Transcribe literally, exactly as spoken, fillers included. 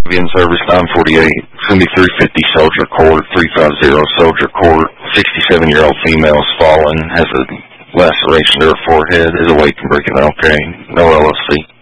In service, nine forty-eight. It's going to be three fifty Soldier Court, three fifty Soldier Court. sixty-seven-year-old female is fallen, has a laceration to her forehead, is awake and breathing okay. No L O C.